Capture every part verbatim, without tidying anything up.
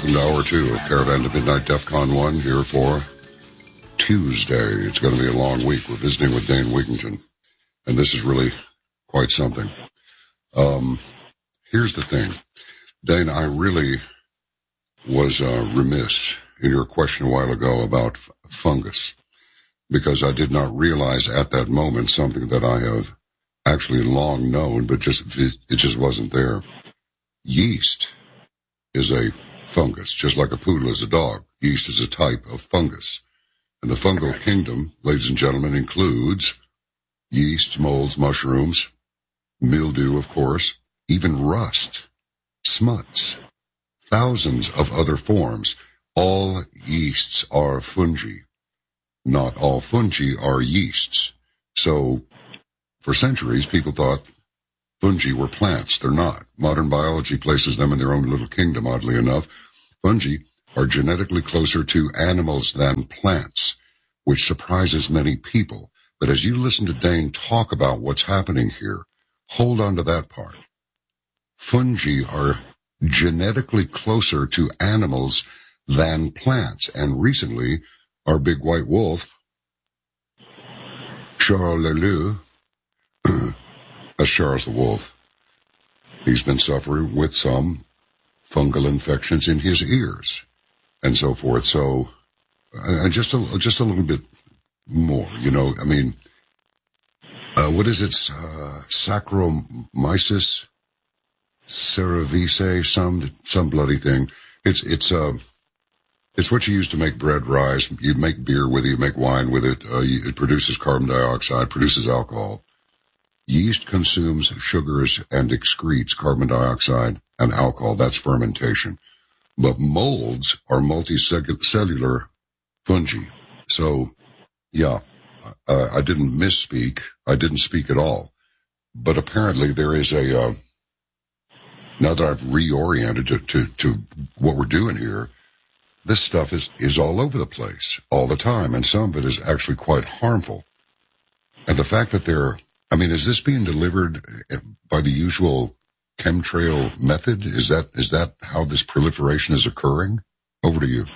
Welcome to Hour two of Caravan to Midnight DEFCON one here for Tuesday. It's going to be a long week. We're visiting with Dane Wigington, and this is really quite something. Um, here's the thing. Dane, I really was uh, remiss in your question a while ago about f- fungus, because I did not realize at that moment something that I have actually long known, but just it just wasn't there. Yeast is a fungus, just like a poodle is a dog. Yeast is a type of fungus. And the fungal kingdom, ladies and gentlemen, includes yeasts, molds, mushrooms, mildew, of course, even rust, smuts, thousands of other forms. All yeasts are fungi. Not all fungi are yeasts. So, for centuries, people thought fungi were plants. They're not. Modern biology places them in their own little kingdom, oddly enough. Fungi are genetically closer to animals than plants, which surprises many people. But as you listen to Dane talk about what's happening here, hold on to that part. Fungi are genetically closer to animals than plants. And recently, our big white wolf, Charles Leleu, that's Charles the Wolf, he's been suffering with some fungal infections in his ears and so forth. So, uh, just a just a little bit more, you know. I mean, uh, what is it? Uh, Saccharomyces cerevisiae, some some bloody thing. It's it's uh, it's what you use to make bread rise. You make beer with it. You make wine with it. Uh, you, it produces carbon dioxide, produces alcohol. Yeast consumes sugars and excretes carbon dioxide and alcohol. That's fermentation. But molds are multicellular fungi. So, yeah, uh, I didn't misspeak. I didn't speak at all. But apparently there is a, uh, now that I've reoriented to, to, to what we're doing here, this stuff is, is all over the place all the time. And some of it is actually quite harmful. And the fact that they're, I mean, is this being delivered by the usual chemtrail method? Is that is that how this proliferation is occurring? Over to you.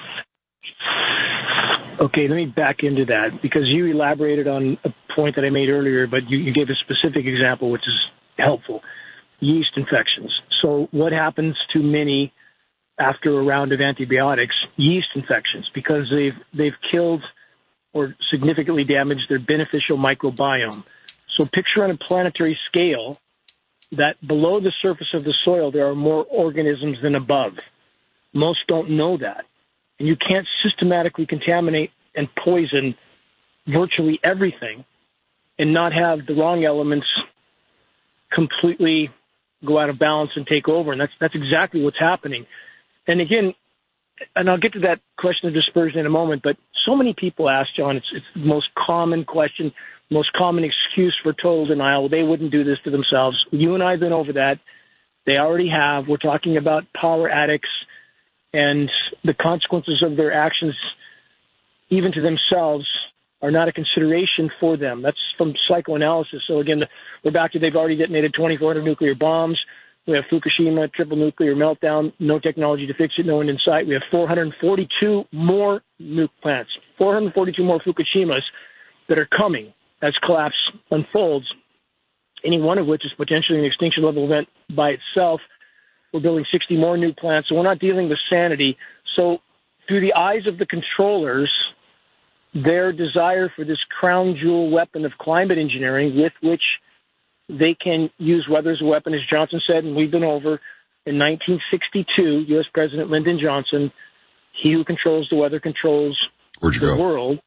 Okay, let me back into that, because you elaborated on a point that I made earlier, but you, you gave a specific example, which is helpful. Yeast infections. So what happens to many after a round of antibiotics? Yeast infections, because they've they've killed or significantly damaged their beneficial microbiome. So picture on a planetary scale that below the surface of the soil there are more organisms than above. Most don't know that. And you can't systematically contaminate and poison virtually everything and not have the wrong elements completely go out of balance and take over. And that's that's exactly what's happening. And again, and I'll get to that question of dispersion in a moment, but so many people ask, John, it's, it's the most common question, most common excuse for total denial. They wouldn't do this to themselves. You and I have been over that. They already have. We're talking about power addicts and the consequences of their actions, even to themselves, are not a consideration for them. That's from psychoanalysis. So again, we're back to they've already detonated twenty-four hundred nuclear bombs. We have Fukushima, triple nuclear meltdown, no technology to fix it, no one in sight. We have four hundred forty-two more nuke plants, four hundred forty-two more Fukushimas that are coming as collapse unfolds, any one of which is potentially an extinction level event by itself. We're building sixty more new plants, so we're not dealing with sanity. So through the eyes of the controllers, their desire for this crown jewel weapon of climate engineering with which they can use weather as a weapon, as Johnson said, and we've been over, in nineteen sixty-two, U S President Lyndon Johnson, he who controls the weather controls Where'd you the go? world.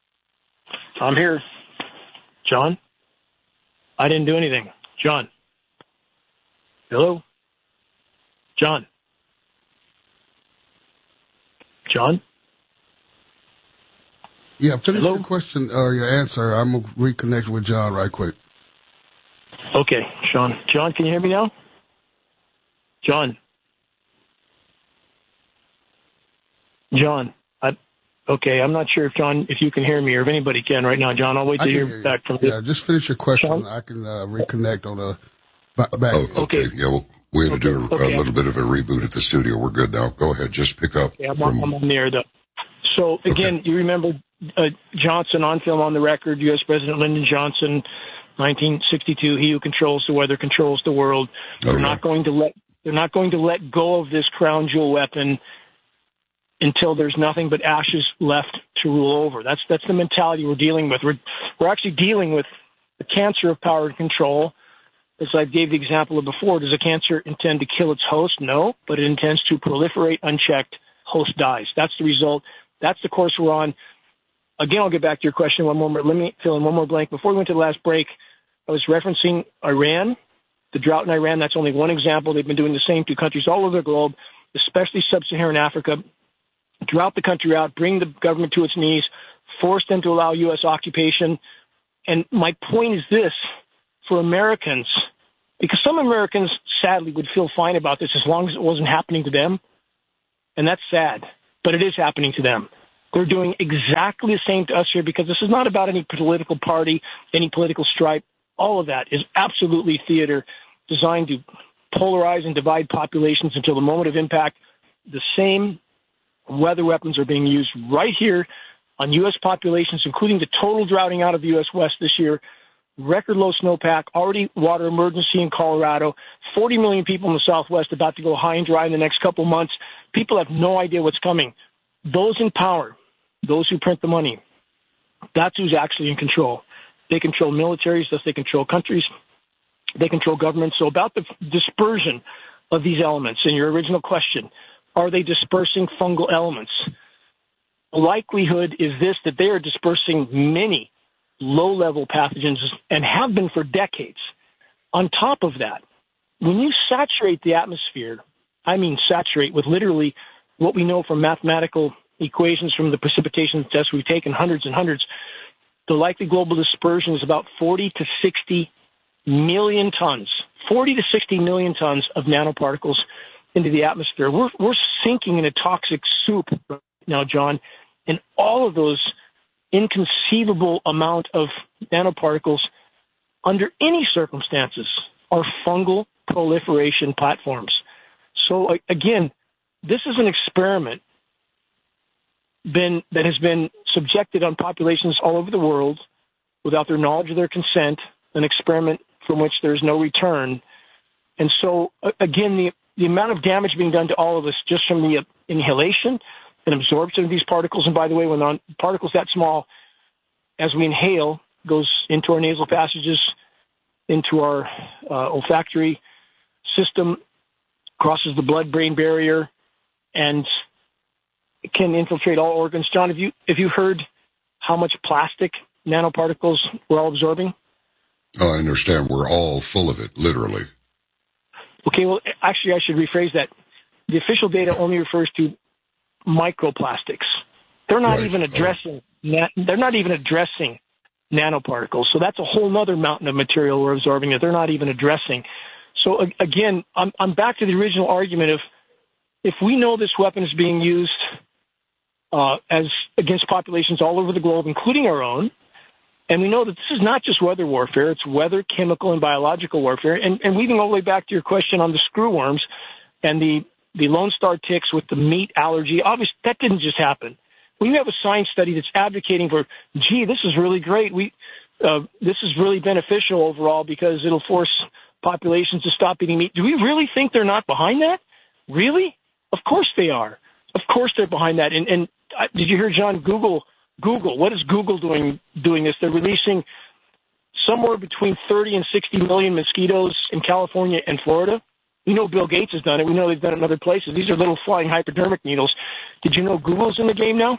I'm here. John? I didn't do anything. John? Hello? John? John? Yeah, finish Hello? your question or your answer. I'm going to reconnect with John right quick. Okay, Sean. John, can you hear me now? John? John? I, okay, I'm not sure if John, if you can hear me or if anybody can right now. John, I'll wait to hear, hear back from you. Yeah, just finish your question. Sean? I can uh, reconnect on a back. back. Oh, okay. okay. Yeah, we'll, We had okay. to do a, okay. a little bit of a reboot at the studio. We're good now. Go ahead. Just pick up. Yeah, I'm, from... I'm on the air, though. So, again, okay. you remember uh, Johnson on film on the record, U S President Lyndon Johnson, nineteen sixty-two, he who controls the weather controls the world. Oh, they're yeah. not going to let they're not going to let go of this crown jewel weapon until there's nothing but ashes left to rule over. That's that's the mentality we're dealing with. We're we're actually dealing with the cancer of power and control. As I gave the example of before, does a cancer intend to kill its host? No, but it intends to proliferate unchecked. Host dies. That's the result. That's the course we're on. Again, I'll get back to your question one more. Let me fill in one more blank. Before we went to the last break, I was referencing Iran, the drought in Iran. That's only one example. They've been doing the same to countries all over the globe, especially sub-Saharan Africa. Drought the country out, bring the government to its knees, force them to allow U S occupation. And my point is this, for Americans, because some Americans, sadly, would feel fine about this as long as it wasn't happening to them. And that's sad, but it is happening to them. They're doing exactly the same to us here because this is not about any political party, any political stripe. All of that is absolutely theater designed to polarize and divide populations until the moment of impact. The same weather weapons are being used right here on U S populations, including the total droughting out of the U S West this year, record low snowpack, already water emergency in Colorado, forty million people in the Southwest about to go high and dry in the next couple months. People have no idea what's coming. Those in power, those who print the money, that's who's actually in control. They control militaries, thus they control countries, they control governments. So about the dispersion of these elements, in your original question, are they dispersing fungal elements? The likelihood is this, that they are dispersing many low-level pathogens and have been for decades. On top of that, when you saturate the atmosphere, I mean saturate with literally what we know from mathematical equations from the precipitation tests we've taken, hundreds and hundreds, the likely global dispersion is about forty to sixty million tons, forty to sixty million tons of nanoparticles into the atmosphere. We're, we're sinking in a toxic soup right now, John, and all of those inconceivable amount of nanoparticles under any circumstances are fungal proliferation platforms. So again, this is an experiment been, that has been subjected on populations all over the world without their knowledge or their consent, an experiment from which there's no return. And so again, the, the amount of damage being done to all of us just from the inhalation and absorption of these particles, and by the way, when on particles that small, as we inhale, goes into our nasal passages, into our uh, olfactory system, crosses the blood-brain barrier, and can infiltrate all organs. John, have you have you heard how much plastic nanoparticles we're all absorbing? Oh, I understand. We're all full of it, literally. Okay, well, actually, I should rephrase that. The official data only refers to microplastics. They're not right. even addressing. Na- they're not even addressing nanoparticles. So that's a whole other mountain of material we're absorbing that they're not even addressing. So again, I'm, I'm back to the original argument of if we know this weapon is being used uh, as against populations all over the globe, including our own, and we know that this is not just weather warfare, it's weather, chemical, and biological warfare. And, and weaving all the way back to your question on the screwworms and the, the Lone Star ticks with the meat allergy, obviously that didn't just happen. When you have a science study that's advocating for, gee, this is really great, we uh, this is really beneficial overall because it'll force populations to stop eating meat, do we really think they're not behind that? Really? Of course they are. Of course they're behind that. And, and uh, did you hear, John, Google, Google, what is Google doing doing this? They're releasing somewhere between thirty and sixty million mosquitoes in California and Florida. We know Bill Gates has done it. We know they've done it in other places. These are little flying hypodermic needles. Did you know Google's in the game now?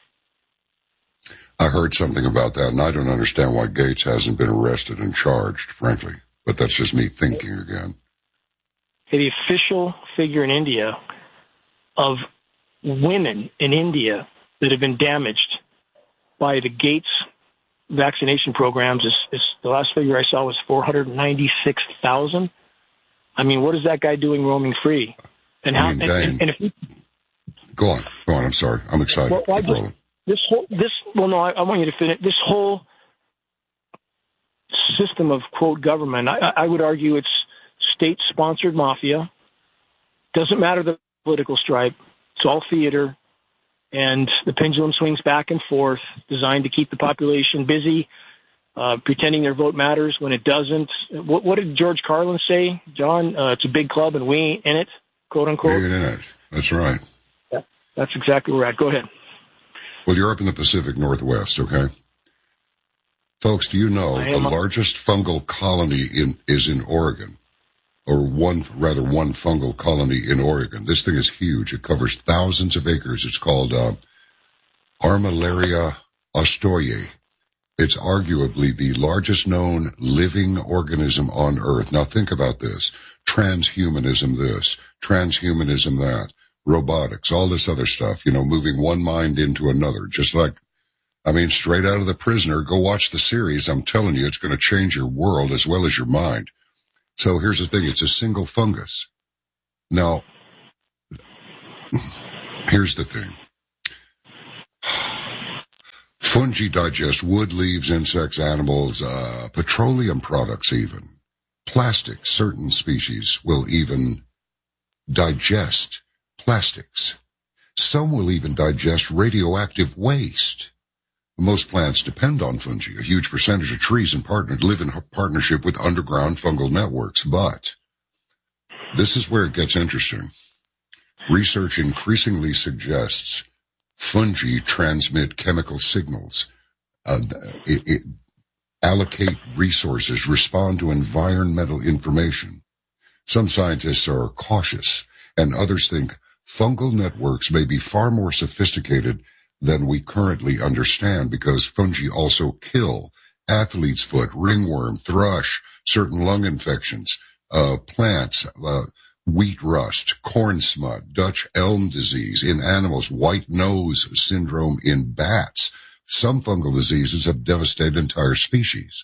I heard something about that, and I don't understand why Gates hasn't been arrested and charged, frankly. But that's just me thinking again. The official figure in India of women in India that have been damaged by the Gates vaccination programs is, is the last figure I saw was four hundred ninety-six thousand. I mean, what is that guy doing roaming free? And how? I mean, and, and, and if we, go on, go on. I'm sorry, I'm excited. Well, I just, this whole this well, no, I, I want you to finish. This whole whole system of, quote, government, I, I would argue it's state-sponsored mafia. Doesn't matter the political stripe. It's all theater. And the pendulum swings back and forth, designed to keep the population busy, uh, pretending their vote matters when it doesn't. What, what did George Carlin say, John? Uh, it's a big club and we ain't in it, quote unquote. We ain't in it. That's right. Yeah, that's exactly where we're at. Go ahead. Well, you're up in the Pacific Northwest, okay? Folks, do you know the largest fungal colony in is in Oregon? Or one, rather one fungal colony in Oregon. This thing is huge. It covers thousands of acres. It's called uh, Armillaria ostoyi. It's arguably the largest known living organism on Earth. Now think about this. Transhumanism this, transhumanism that, robotics, all this other stuff, you know, moving one mind into another. Just like, I mean, straight out of The Prisoner, go watch the series. I'm telling you, it's going to change your world as well as your mind. So here's the thing. It's a single fungus. Now, here's the thing. Fungi digest wood, leaves, insects, animals, uh, petroleum products even. Plastics, certain species will even digest plastics. Some will even digest radioactive waste. Most plants depend on fungi. A huge percentage of trees and partners live in partnership with underground fungal networks. But this is where it gets interesting. Research increasingly suggests fungi transmit chemical signals, uh, it, it, allocate resources, respond to environmental information. Some scientists are cautious, and others think fungal networks may be far more sophisticated than we currently understand, because fungi also kill athlete's foot, ringworm, thrush, certain lung infections, uh, plants, uh, wheat rust, corn smut, Dutch elm disease in animals, white nose syndrome in bats. Some fungal diseases have devastated entire species.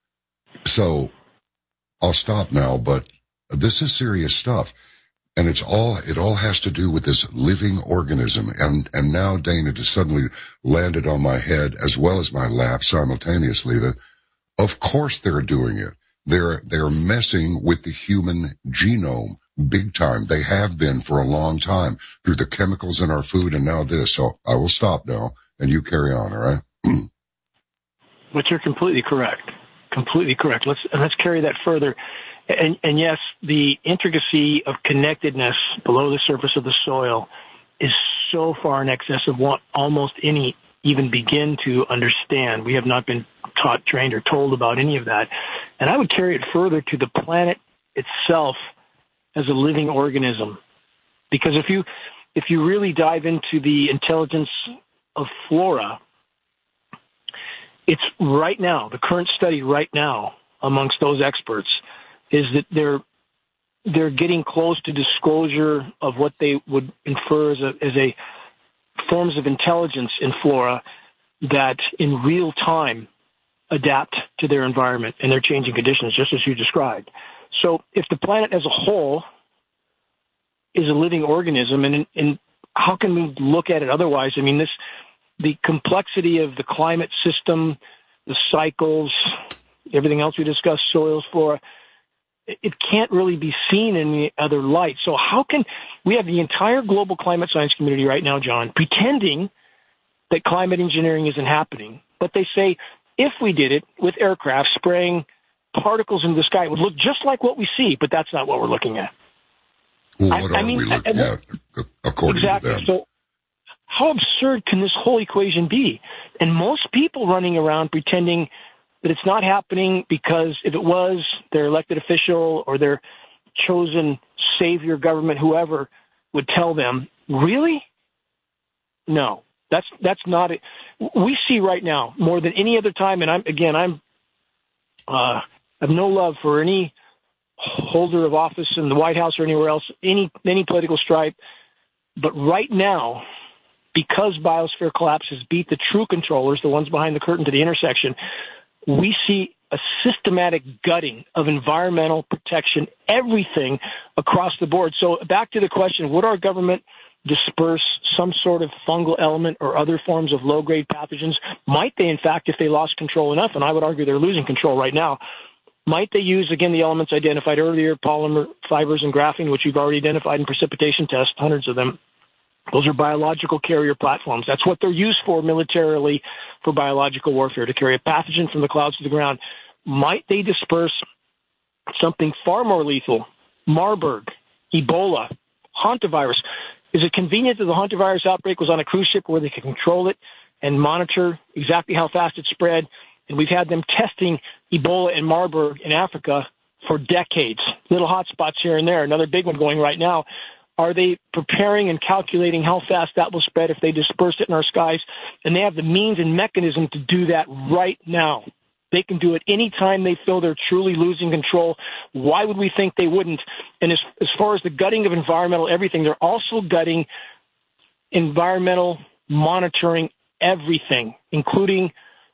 So I'll stop now, but this is serious stuff. And it's all, it all has to do with this living organism. And, and now, Dane, it has suddenly landed on my head as well as my lap simultaneously that, of course they're doing it. They're, they're messing with the human genome big time. They have been for a long time through the chemicals in our food and now this. So I will stop now and you carry on, all right? But you're completely correct. Completely correct. Let's, and let's carry that further. And, and yes, the intricacy of connectedness below the surface of the soil is so far in excess of what almost any even begin to understand. We have not been taught, trained, or told about any of that. And I would carry it further to the planet itself as a living organism. Because if you, if you really dive into the intelligence of flora, it's right now, the current study right now amongst those experts is that they're they're getting close to disclosure of what they would infer as a, as a forms of intelligence in flora that in real time adapt to their environment and their changing conditions, just as you described. So if the planet as a whole is a living organism, and, and how can we look at it otherwise? I mean, this the complexity of the climate system, the cycles, everything else we discussed, soils, flora, it can't really be seen in the other light. So how can we have the entire global climate science community right now, John, pretending that climate engineering isn't happening, but they say if we did it with aircraft spraying particles into the sky, it would look just like what we see, but that's not what we're looking at. Well, what I, are I mean, we looking I, at according exactly. to them? So how absurd can this whole equation be? And most people running around pretending that it's not happening because if it was, their elected official or their chosen savior government, whoever, would tell them, really? No, that's that's not it. We see right now more than any other time, and I'm again, I'm uh, I have no love for any holder of office in the White House or anywhere else, any any political stripe, but right now, because biosphere collapse has beat the true controllers, the ones behind the curtain to the intersection, we see a systematic gutting of environmental protection, everything across the board. So back to the question, would our government disperse some sort of fungal element or other forms of low-grade pathogens? Might they, in fact, if they lost control enough, and I would argue they're losing control right now, Might they use, again, the elements identified earlier, polymer fibers and graphene, which you've already identified in precipitation tests, hundreds of them? Those are biological carrier platforms. That's what they're used for militarily for biological warfare, to carry a pathogen from the clouds to the ground. Might they disperse something far more lethal? Marburg, Ebola, hantavirus. Is it convenient that the hantavirus outbreak was on a cruise ship where they could control it and monitor exactly how fast it spread? And we've had them testing Ebola and Marburg in Africa for decades. Little hot spots here and there. Another big one going right now. Are they preparing and calculating how fast that will spread if they disperse it in our skies? And they have the means and mechanism to do that right now. They can do it anytime they feel they're truly losing control. Why would we think they wouldn't? And as, as far as the gutting of environmental everything, they're also gutting environmental monitoring everything, including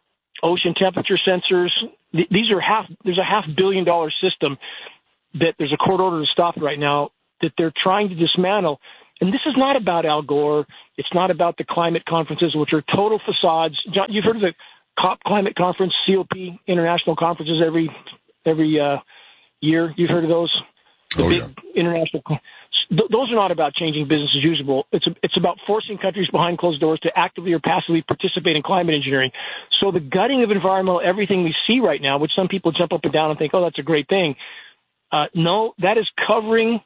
ocean temperature sensors. These are half, there's a half billion dollar system that there's a court order to stop right now that they're trying to dismantle. And this is not about Al Gore. It's not about the climate conferences, which are total facades. John, you've heard of the COP climate conference, C O P international conferences every every uh, year. You've heard of those? The oh, big yeah. international. Th- those are not about changing business as usual. It's a, it's about forcing countries behind closed doors to actively or passively participate in climate engineering. So the gutting of environmental everything we see right now, which some people jump up and down and think, oh, that's a great thing. Uh, no, that is covering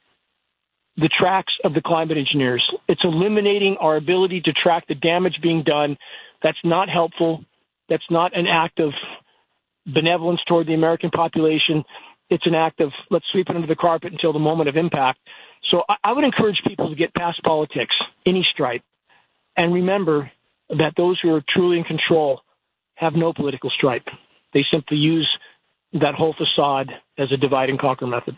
the tracks of the climate engineers. It's eliminating our ability to track the damage being done. That's not helpful. That's not an act of benevolence toward the American population. It's an act of let's sweep it under the carpet until the moment of impact. So I, I would encourage people to get past politics, any stripe, and remember that those who are truly in control have no political stripe. They simply use that whole facade as a divide and conquer method.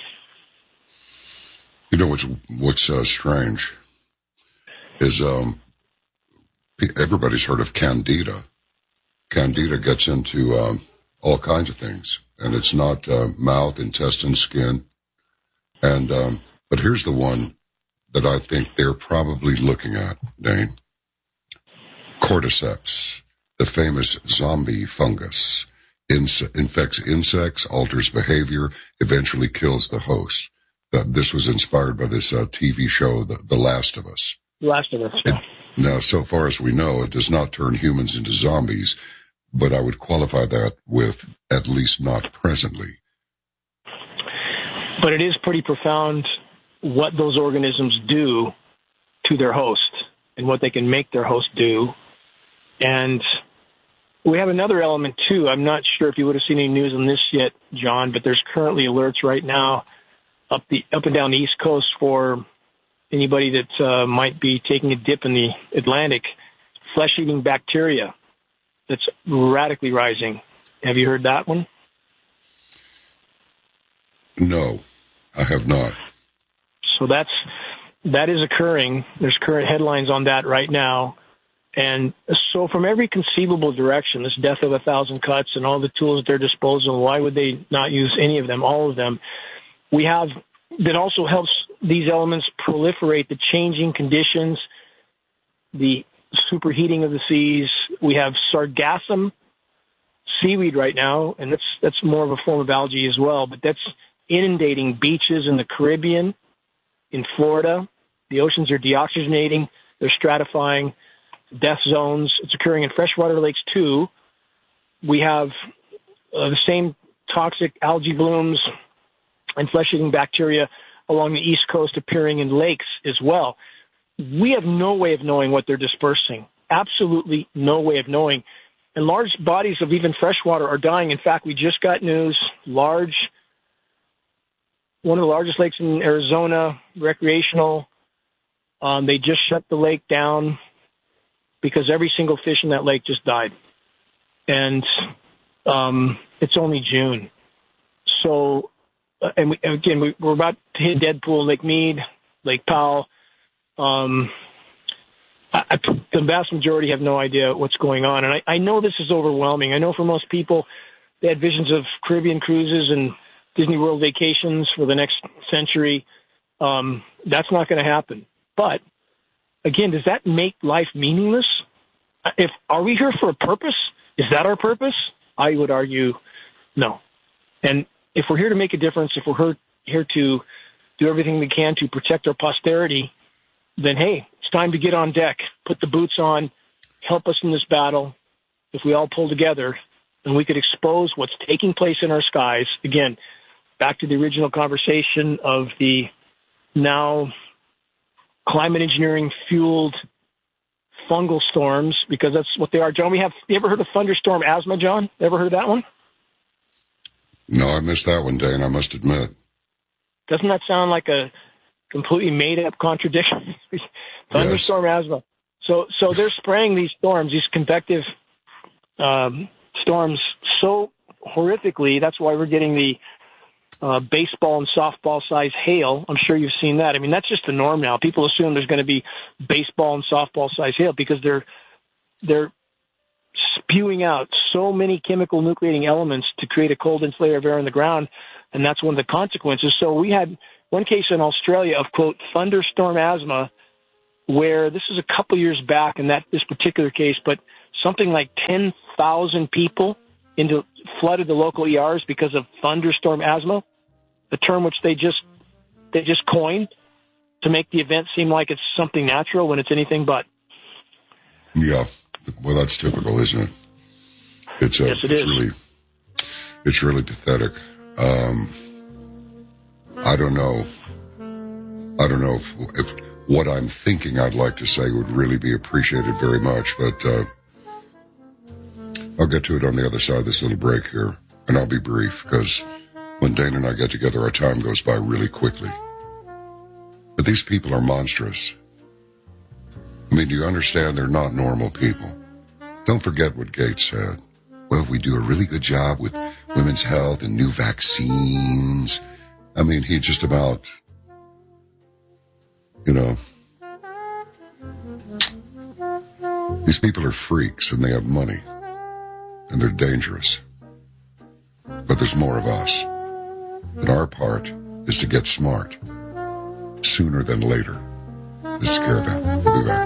You know what's what's uh, strange is um, everybody's heard of Candida. Candida gets into um, all kinds of things, and it's not uh, mouth, intestine, skin. And um, but here's the one that I think they're probably looking at, Dane. Cordyceps, the famous zombie fungus, Inse- infects insects, alters behavior, eventually kills the host. Uh, this was inspired by this uh, T V show, the, the Last of Us. Last of Us, yeah. It, now, so far as we know, it does not turn humans into zombies, but I would qualify that with at least not presently. But it is pretty profound what those organisms do to their host and what they can make their host do. And we have another element, too. I'm not sure if you would have seen any news on this yet, John, but there's currently alerts right now up the up and down the East Coast for anybody that uh, might be taking a dip in the Atlantic, flesh-eating bacteria that's radically rising. Have you heard that one? No, I have not. So that's that is occurring. There's current headlines on that right now. And so from every conceivable direction, this death of a thousand cuts and all the tools at their disposal, why would they not use any of them, all of them? We have, that also helps these elements proliferate the changing conditions, the superheating of the seas. We have sargassum seaweed right now, and that's that's more of a form of algae as well, but that's inundating beaches in the Caribbean, in Florida. The oceans are deoxygenating, they're stratifying, death zones. It's occurring in freshwater lakes too. We have uh, the same toxic algae blooms and flesh-eating bacteria along the East Coast appearing in lakes as well. We have no way of knowing what they're dispersing. Absolutely no way of knowing. And large bodies of even freshwater are dying. In fact, we just got news, large, one of the largest lakes in Arizona, recreational, um, they just shut the lake down because every single fish in that lake just died. And um, it's only June. So, uh, and, we, and again, we, we're about to hit Deadpool, Lake Mead, Lake Powell. Um, I, I, the vast majority have no idea what's going on. And I, I know this is overwhelming. I know for most people, they had visions of Caribbean cruises and Disney World vacations for the next century. Um, that's not going to happen. But again, does that make life meaningless? If are we here for a purpose? Is that our purpose? I would argue no. And if we're here to make a difference, if we're here, here to do everything we can to protect our posterity, then, hey, it's time to get on deck, put the boots on, help us in this battle. If we all pull together, then we could expose what's taking place in our skies. Again, back to the original conversation of the now climate engineering fueled fungal storms, because that's what they are. John, we have, you ever heard of thunderstorm asthma, John? Ever heard of that one? No, I missed that one, Dane, I must admit. Doesn't that sound like a completely made-up contradiction? Thunderstorm yes. asthma. So, so they're spraying these storms, these convective um, storms, so horrifically. That's why we're getting the uh, baseball and softball size hail. I'm sure you've seen that. I mean, that's just the norm now. People assume there's going to be baseball and softball size hail because they're they're spewing out so many chemical nucleating elements to create a cold insulator of air in the ground, and that's one of the consequences. So we had one case in Australia of, quote, thunderstorm asthma, where this is a couple years back in that this particular case, but something like ten thousand people into flooded the local E Rs because of thunderstorm asthma, the term which they just they just coined to make the event seem like it's something natural when it's anything but. Yeah, well, that's typical, isn't it? It's a, yes, it it's is. really it's really pathetic. Um, I don't know. I don't know if, if what I'm thinking I'd like to say would really be appreciated very much, but uh, I'll get to it on the other side of this little break here, and I'll be brief, because when Dane and I get together, our time goes by really quickly. But these people are monstrous. I mean, do you understand? They're not normal people. Don't forget what Gates said. Well, we do a really good job with women's health and new vaccines. I mean, he just about, you know, these people are freaks and they have money and they're dangerous. But there's more of us. And our part is to get smart sooner than later. This is Caravan. We'll be back.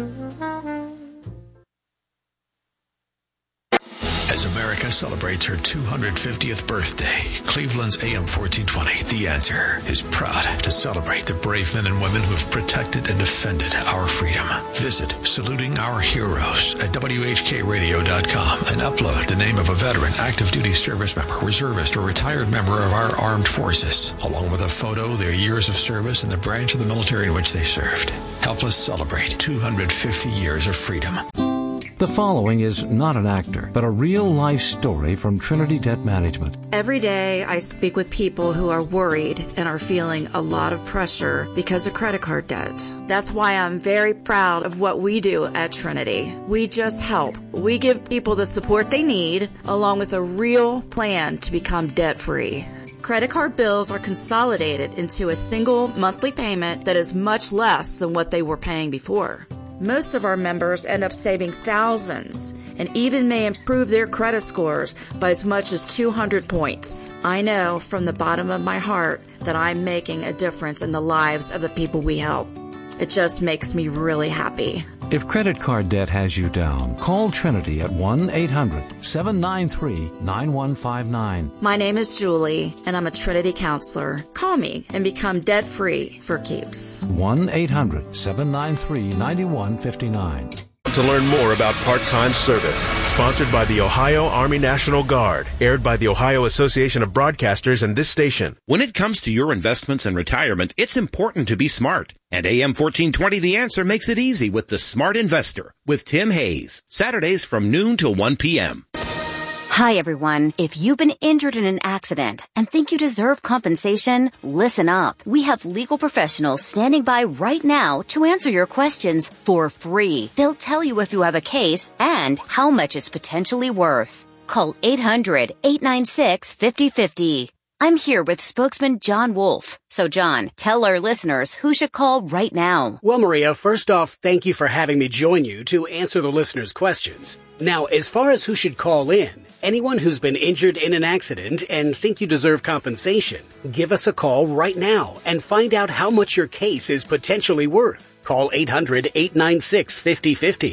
As America celebrates her two hundred fiftieth birthday, Cleveland's A M fourteen twenty, The Answer, is proud to celebrate the brave men and women who have protected and defended our freedom. Visit Saluting Our Heroes at W H K radio dot com and upload the name of a veteran, active duty service member, reservist, or retired member of our armed forces, along with a photo, their years of service, and the branch of the military in which they served. Help us celebrate two hundred fifty years of freedom. The following is not an actor, but a real-life story from Trinity Debt Management. Every day I speak with people who are worried and are feeling a lot of pressure because of credit card debt. That's why I'm very proud of what we do at Trinity. We just help. We give people the support they need, along with a real plan to become debt-free. Credit card bills are consolidated into a single monthly payment that is much less than what they were paying before. Most of our members end up saving thousands and even may improve their credit scores by as much as two hundred points. I know from the bottom of my heart that I'm making a difference in the lives of the people we help. It just makes me really happy. If credit card debt has you down, call Trinity at one eight hundred seven nine three nine one five nine. My name is Julie, and I'm a Trinity counselor. Call me and become debt-free for keeps. one eight hundred seven nine three nine one five nine. To learn more about part-time service, sponsored by the Ohio Army National Guard, aired by the Ohio Association of Broadcasters and this station. When it comes to your investments and retirement, it's important to be smart. And A M fourteen twenty The Answer makes it easy with the Smart Investor with Tim Hayes. Saturdays from noon till one p.m. Hi, everyone. If you've been injured in an accident and think you deserve compensation, listen up. We have legal professionals standing by right now to answer your questions for free. They'll tell you if you have a case and how much it's potentially worth. Call eight hundred eight nine six five oh five oh. I'm here with spokesman John Wolf. So, John, tell our listeners who should call right now. Well, Maria, first off, thank you for having me join you to answer the listeners' questions. Now, as far as who should call in, anyone who's been injured in an accident and think you deserve compensation, give us a call right now and find out how much your case is potentially worth. Call eight hundred eight nine six five oh five oh.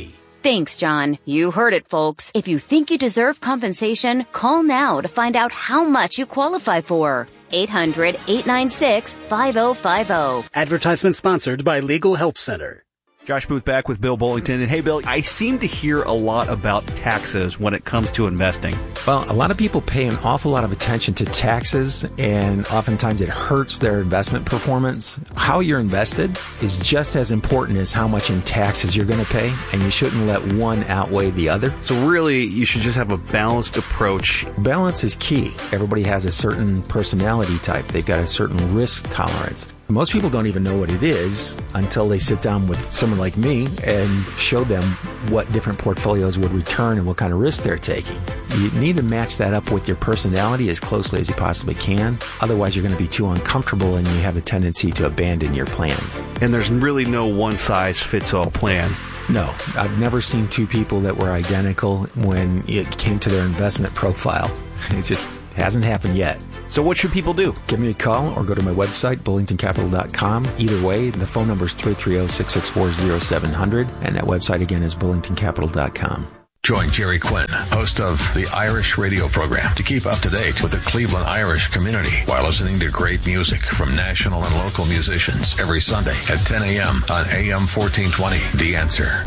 Thanks, John. You heard it, folks. If you think you deserve compensation, call now to find out how much you qualify for. eight hundred, eight nine six, five oh five oh. Advertisement sponsored by Legal Help Center. Josh Booth back with Bill Bullington. And hey, Bill, I seem to hear a lot about taxes when it comes to investing. Well, a lot of people pay an awful lot of attention to taxes, and oftentimes it hurts their investment performance. How you're invested is just as important as how much in taxes you're going to pay, and you shouldn't let one outweigh the other. So really, you should just have a balanced approach. Balance is key. Everybody has a certain personality type. They've got a certain risk tolerance. Most people don't even know what it is until they sit down with someone like me and show them what different portfolios would return and what kind of risk they're taking. You need to match that up with your personality as closely as you possibly can. Otherwise, you're going to be too uncomfortable and you have a tendency to abandon your plans. And there's really no one-size-fits-all plan. No, I've never seen two people that were identical when it came to their investment profile. It just hasn't happened yet. So what should people do? Give me a call or go to my website, bullington capital dot com. Either way, the phone number is three three zero, six six four, zero seven zero zero, and that website again is bullington capital dot com. Join Jerry Quinn, host of the Irish radio program, to keep up to date with the Cleveland Irish community while listening to great music from national and local musicians every Sunday at ten a.m. on A M fourteen twenty. The Answer.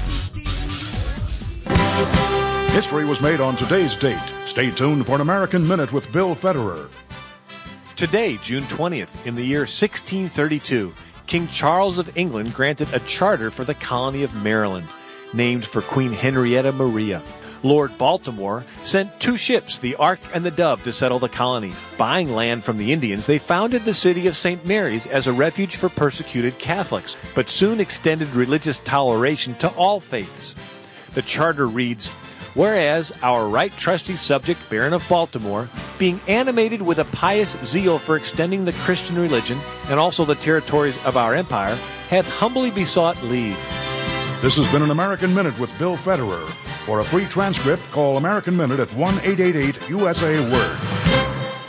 History was made on today's date. Stay tuned for an American Minute with Bill Federer. Today, June twentieth, in the year sixteen thirty-two, King Charles of England granted a charter for the colony of Maryland, named for Queen Henrietta Maria. Lord Baltimore sent two ships, the Ark and the Dove, to settle the colony. Buying land from the Indians, they founded the city of Saint Mary's as a refuge for persecuted Catholics, but soon extended religious toleration to all faiths. The charter reads, "Whereas our right trusty subject, Baron of Baltimore, being animated with a pious zeal for extending the Christian religion and also the territories of our empire, hath humbly besought leave." This has been an American Minute with Bill Federer. For a free transcript, call American Minute at one eight eight eight U S A Word.